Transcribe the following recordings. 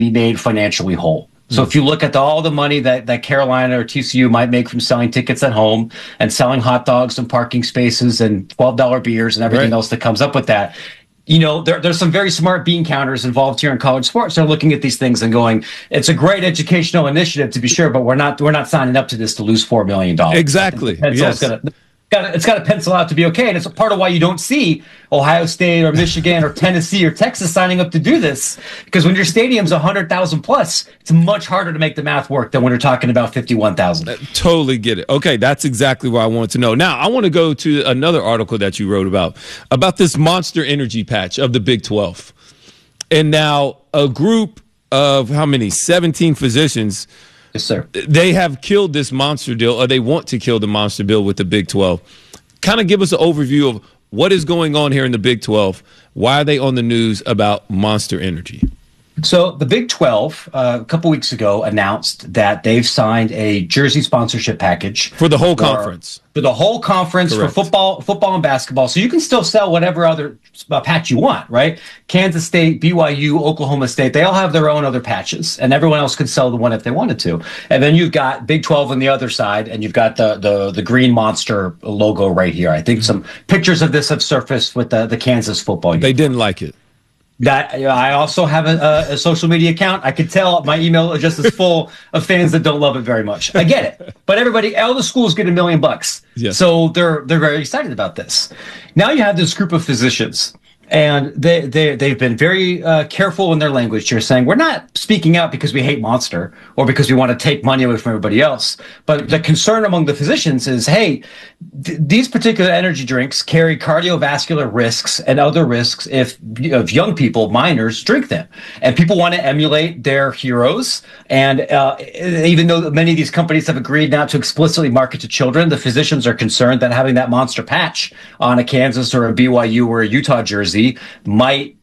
be made financially whole. So if you look at all the money that Carolina or TCU might make from selling tickets at home and selling hot dogs and parking spaces and $12 beers and everything else that comes up with that, there's some very smart bean counters involved here in college sports. They're looking at these things and going, it's a great educational initiative to be sure, but we're not signing up to this to lose $4 million. Exactly. Yes. It's got to pencil out to be okay. And it's a part of why you don't see Ohio State or Michigan or Tennessee or Texas signing up to do this. Because when your stadium's 100,000 plus, it's much harder to make the math work than when you're talking about 51,000. Totally get it. Okay, that's exactly what I wanted to know. Now, I want to go to another article that you wrote about this Monster Energy patch of the Big 12. And now a group of how many? 17 physicians. Yes, sir. They have killed this monster deal, or they want to kill the monster deal with the Big 12. Kind of give us an overview of what is going on here in the Big 12. Why are they on the news about Monster Energy? So the Big 12, a couple weeks ago, announced that they've signed a jersey sponsorship package for the whole conference. For the whole conference. Correct. For football and basketball. So you can still sell whatever other patch you want, right? Kansas State, BYU, Oklahoma State, they all have their own other patches, and everyone else could sell the one if they wanted to. And then you've got Big 12 on the other side, and you've got the green monster logo right here. I think some pictures of this have surfaced with the Kansas football uniform. They didn't like it. That I also have a social media account. I could tell my email address is full of fans that don't love it very much. I get it, but all the schools get $1 million, yes. So they're very excited about this. Now you have this group of physicians, and they've been very careful in their language here, saying we're not speaking out because we hate Monster or because we want to take money away from everybody else. But the concern among the physicians is, hey, these particular energy drinks carry cardiovascular risks and other risks if young people, minors, drink them. And people want to emulate their heroes. And even though many of these companies have agreed not to explicitly market to children, the physicians are concerned that having that Monster patch on a Kansas or a BYU or a Utah jersey might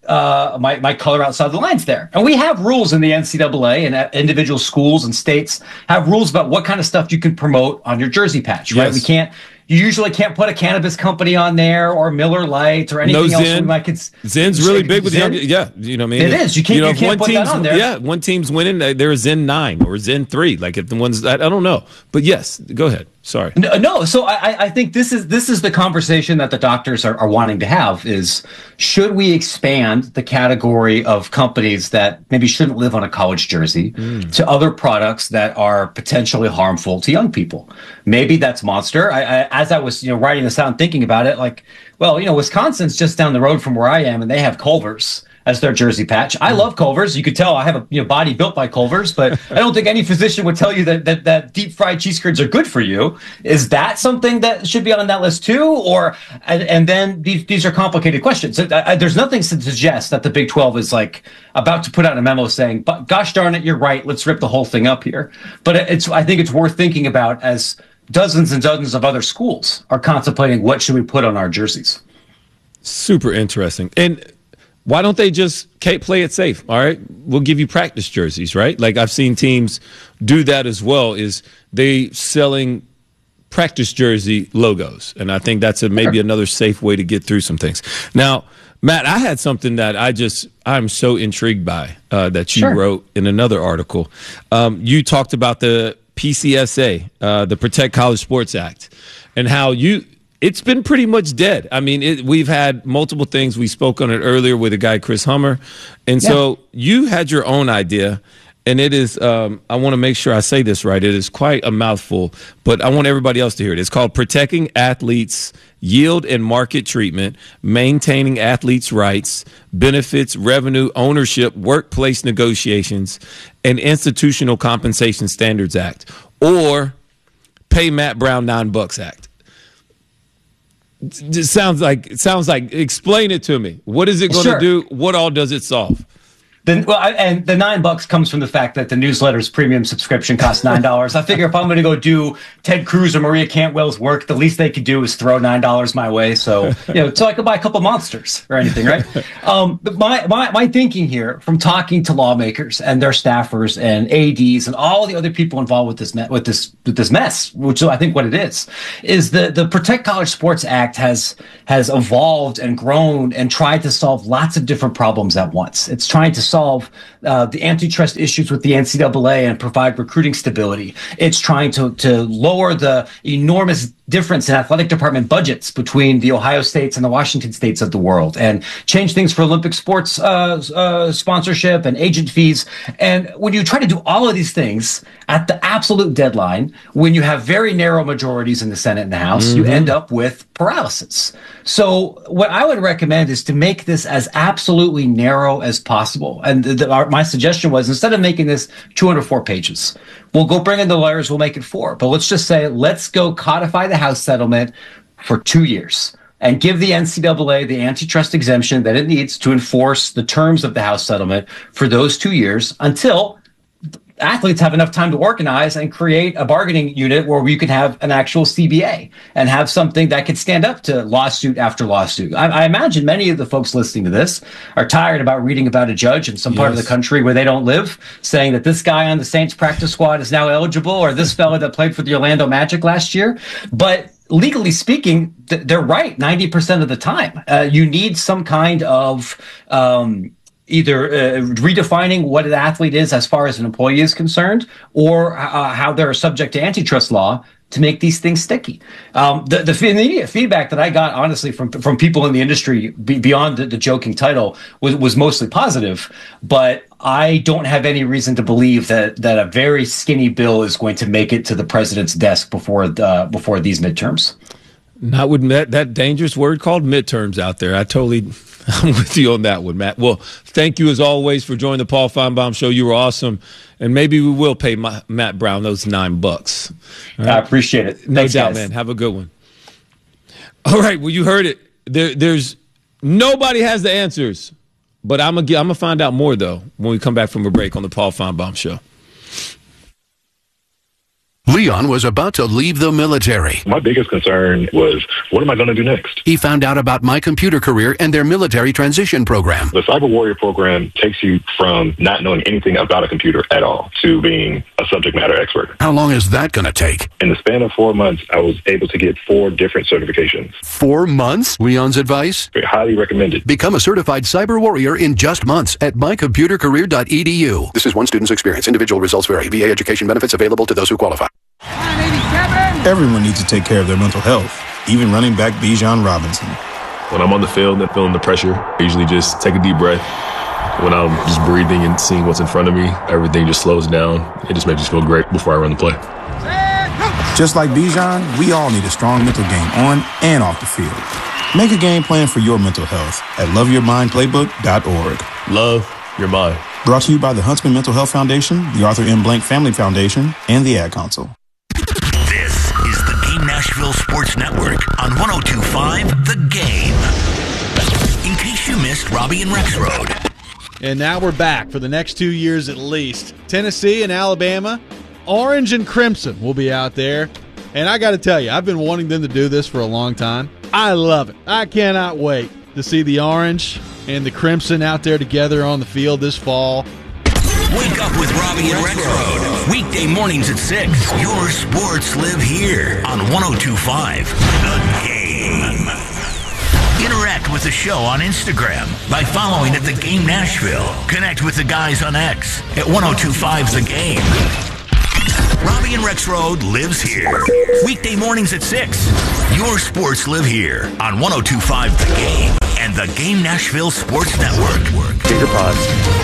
color outside the lines there. And we have rules in the NCAA, and individual schools and states have rules about what kind of stuff you can promote on your jersey patch, right? Yes. You usually can't put a cannabis company on there or Miller Lite or anything else. Zen's really big with Zen? the young. Yeah, you know what I mean? It is. You can't put that on there. Yeah, one team's winning, they're Zen 9 or Zen 3. Like if the ones I don't know. But yes, go ahead. Sorry. No. So I think this is the conversation that the doctors are wanting to have is, should we expand the category of companies that maybe shouldn't live on a college jersey to other products that are potentially harmful to young people? Maybe that's Monster. As I was writing this out and thinking about it, like, well, Wisconsin's just down the road from where I am, and they have Culver's as their jersey patch. I love Culver's. You could tell I have a body built by Culver's, but I don't think any physician would tell you that deep fried cheese curds are good for you. Is that something that should be on that list too? Or and then these are complicated questions. There's nothing to suggest that the Big 12 is like about to put out a memo saying, "But gosh darn it, you're right. Let's rip the whole thing up here." But I think it's worth thinking about as dozens and dozens of other schools are contemplating what should we put on our jerseys. Super interesting. And why don't they just play it safe? All right, we'll give you practice jerseys, right? Like I've seen teams do that as well. Is they selling practice jersey logos, and I think that's maybe another safe way to get through some things. Now, Matt, I had something that I'm so intrigued by that you wrote in another article. You talked about the PCSA, the Protect College Sports Act, and how it's been pretty much dead. I mean, we've had multiple things. We spoke on it earlier with a guy, Chris Hummer. And so you had your own idea, and it is, I want to make sure I say this right. It is quite a mouthful, but I want everybody else to hear it. It's called Protecting Athletes' Yield and Market Treatment, Maintaining Athletes' Rights, Benefits, Revenue, Ownership, Workplace Negotiations, and Institutional Compensation Standards Act, or Pay Matt Brown $9 Act. It sounds like explain it to me. What is it going to do? What all does it solve? And the $9 comes from the fact that the newsletter's premium subscription costs $9. I figure if I'm going to go do Ted Cruz or Maria Cantwell's work, the least they could do is throw $9 my way. So so I could buy a couple Monsters or anything, right? But my thinking here, from talking to lawmakers and their staffers and ads and all the other people involved with this mess, which I think what it is the Protect College Sports Act has evolved and grown and tried to solve lots of different problems at once. It's trying to solve the antitrust issues with the NCAA and provide recruiting stability. It's trying to lower the enormous difference in athletic department budgets between the Ohio States and the Washington States of the world, and change things for Olympic sports sponsorship and agent fees. And when you try to do all of these things at the absolute deadline, when you have very narrow majorities in the Senate and the House, you end up with paralysis. So what I would recommend is to make this as absolutely narrow as possible. And my suggestion was, instead of making this 204 pages, we'll go bring in the lawyers, we'll make it 4. But let's just say, let's go codify the House settlement for 2 years and give the NCAA the antitrust exemption that it needs to enforce the terms of the House settlement for those 2 years until athletes have enough time to organize and create a bargaining unit where we can have an actual CBA and have something that could stand up to lawsuit after lawsuit. I imagine many of the folks listening to this are tired about reading about a judge in some part of the country where they don't live saying that this guy on the Saints practice squad is now eligible, or this fella that played for the Orlando Magic last year. But legally speaking, they're right 90% of the time. You need some kind of either redefining what an athlete is as far as an employee is concerned, or how they're subject to antitrust law to make these things sticky. The immediate feedback that I got, honestly, from people in the industry beyond the joking title was mostly positive, but I don't have any reason to believe that a very skinny bill is going to make it to the president's desk before these midterms. Not with that dangerous word called midterms out there. I'm with you on that one, Matt. Well, thank you as always for joining the Paul Feinbaum Show. You were awesome. And maybe we will pay Matt Brown those $9. Right? I appreciate it. No Thanks, doubt, guys. man. Have a good one. All right. Well, you heard it. There's nobody has the answers, but I'm gonna find out more though when we come back from a break on the Paul Feinbaum Show. Leon was about to leave the military. My biggest concern was, what am I going to do next? He found out about My Computer Career and their military transition program. The Cyber Warrior program takes you from not knowing anything about a computer at all to being a subject matter expert. How long is that going to take? In the span of 4 months, I was able to get 4 different certifications. 4 months? Leon's advice? Highly recommended. Become a certified cyber warrior in just months at mycomputercareer.edu. This is one student's experience. Individual results vary. VA education benefits available to those who qualify. Everyone needs to take care of their mental health, even running back Bijan Robinson. When I'm on the field and feeling the pressure, I usually just take a deep breath. When I'm just breathing and seeing what's in front of me, everything just slows down. It just makes me feel great before I run the play. Just like Bijan, we all need a strong mental game on and off the field. Make a game plan for your mental health at loveyourmindplaybook.org. Love your mind. Brought to you by the Huntsman Mental Health Foundation, the Arthur M. Blank Family Foundation, and the Ad Council. This is the Game Nashville Sports Network on 102.5 The Game. In case you missed Robbie and Rex Road. And now we're back for the next 2 years at least. Tennessee and Alabama, orange and crimson will be out there. And I got to tell you, I've been wanting them to do this for a long time. I love it. I cannot wait to see the orange and the crimson out there together on the field this fall. Wake up with Robbie and Rex Road. Weekday mornings at 6. Your sports live here on 102.5 The Game. Interact with the show on Instagram by following at The Game Nashville. Connect with the guys on X at 102.5 The Game. Robbie and Rex Road lives here. Weekday mornings at 6. Your sports live here on 102.5 The Game and the Game Nashville Sports Network. Get your pods.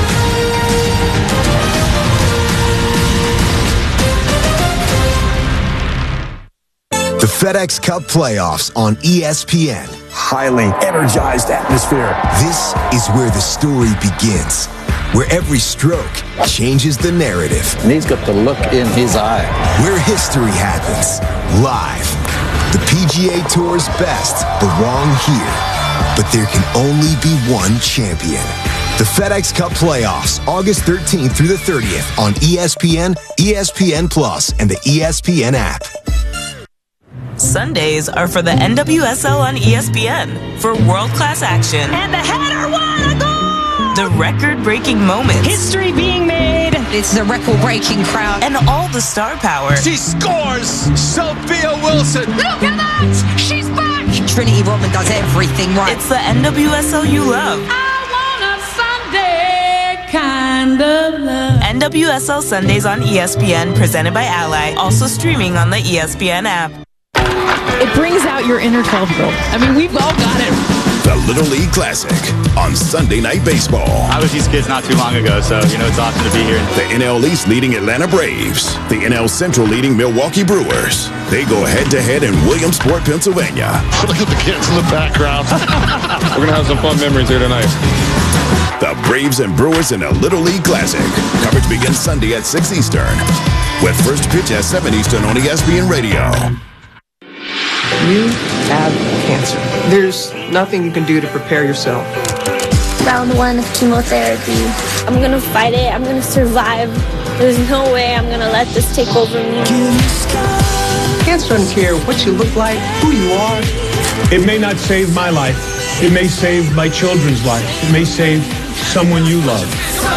The FedEx Cup playoffs on ESPN. Highly energized atmosphere. This is where the story begins, where every stroke changes the narrative. And he's got the look in his eye. Where history happens, live. The PGA Tour's best belong here, but there can only be one champion. The FedEx Cup playoffs, August 13th through the 30th on ESPN, ESPN Plus, and the ESPN app. Sundays are for the NWSL on ESPN for world-class action. And the header, what a goal! The record-breaking moments. History being made. It's the record-breaking crowd. And all the star power. She scores! Sophia Wilson! Look at that! She's back! Trinity Rodman does everything right. It's the NWSL you love. I want a Sunday kind kind of love. NWSL Sundays on ESPN, presented by Ally. Also streaming on the ESPN app. It brings out your inner 12-year-old. I mean, we've all got it. The Little League Classic on Sunday Night Baseball. I was these kids not too long ago, so, it's awesome to be here. The NL East leading Atlanta Braves. The NL Central leading Milwaukee Brewers. They go head-to-head in Williamsport, Pennsylvania. Look at the kids in the background. We're going to have some fun memories here tonight. The Braves and Brewers in a Little League Classic. Coverage begins Sunday at 6 Eastern. With first pitch at 7 Eastern on ESPN Radio. You have cancer. There's nothing you can do to prepare yourself. Round 1 of chemotherapy. I'm gonna fight it. I'm gonna survive. There's no way I'm gonna let this take over me. Cancer doesn't care what you look like, who you are. It may not save my life. It may save my children's life. It may save someone you love.